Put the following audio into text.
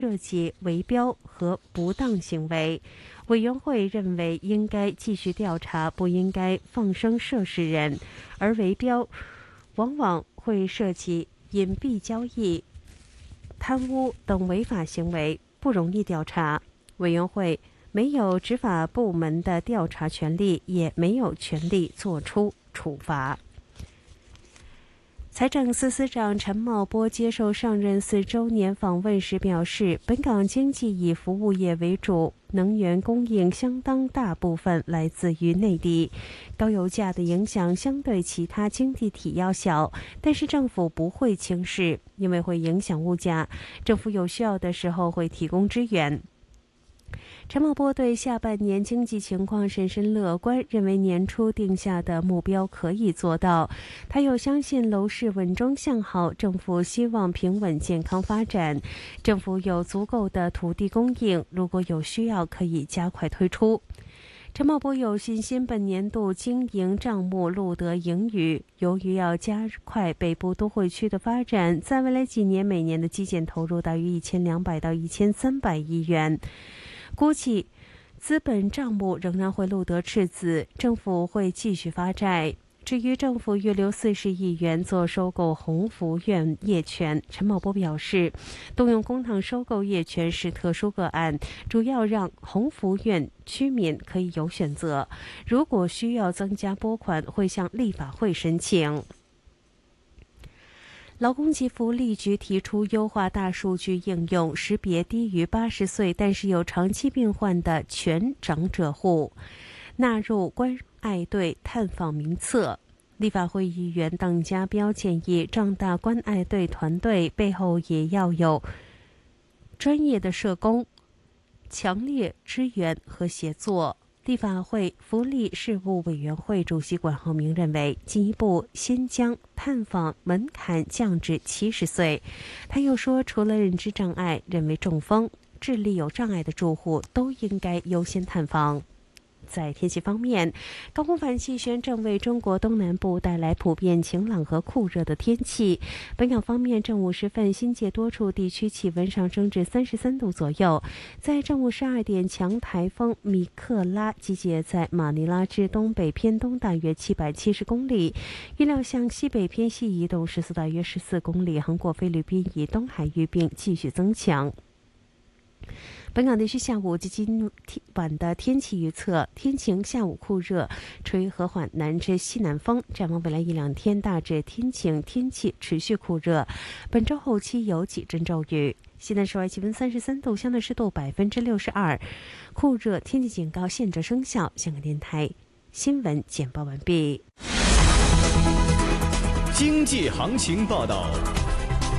涉及围标和不当行为。委员会认为应该继续调查，不应该放生涉事人，而围标往往会涉及隐蔽交易、贪污等违法行为，不容易调查。委员会没有执法部门的调查权力，也没有权利作出处罚。财政司司长陈茂波接受上任4周年访问时表示，本港经济以服务业为主，能源供应相当大部分来自于内地，高油价的影响相对其他经济体要小，但是政府不会轻视，因为会影响物价，政府有需要的时候会提供支援。陈茂波对下半年经济情况审慎乐观，认为年初定下的目标可以做到。他又相信楼市稳中向好，政府希望平稳健康发展，政府有足够的土地供应，如果有需要可以加快推出。陈茂波有信心本年度经营账目录得盈余，由于要加快北部都会区的发展，在未来几年每年的基建投入大约1200到1300亿元。估计资本账目仍然会录得赤字，政府会继续发债。至于政府预留40亿元做收购鸿福苑业权，陈茂波表示，动用公帑收购业权是特殊个案，主要让鸿福苑居民可以有选择。如果需要增加拨款，会向立法会申请。劳工及福利局提出优化大数据应用，识别低于80岁但是有长期病患的全长者户，纳入关爱队探访名册。立法会议员邓家彪建议，壮大关爱队团队背后也要有专业的社工，强烈支援和协作。立法会福利事务委员会主席管浩明认为，进一步先将探访门槛降至70岁。他又说，除了认知障碍，认为中风、智力有障碍的住户都应该优先探访。在天气方面，高空反气旋正为中国东南部带来普遍晴朗和酷热的天气。本港方面，正午时分，新界多处地区气温上升至33度左右。在正午12点，强台风米克拉集结在马尼拉至东北偏东大约770公里，预料向西北偏西移动，时速大约14公里，横过菲律宾以东海域，并继续增强。本港地区下午及今晚的天气预测：天晴，下午酷热，吹和缓南至西南风。展望未来1-2天，大致天晴，天气持续酷热。本周后期有几阵骤雨。现在室外气温33度，相对湿度62%，酷热天气警告现正生效。香港电台新闻简报完毕。 经济行情报道。